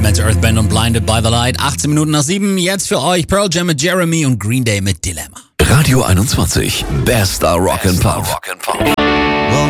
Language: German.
mit Earth Band und Blinded by the Light. 18 Minuten nach 7. Jetzt für euch Pearl Jam mit Jeremy und Green Day mit Dilemma. Radio 21. Bester Rock'n'Pop.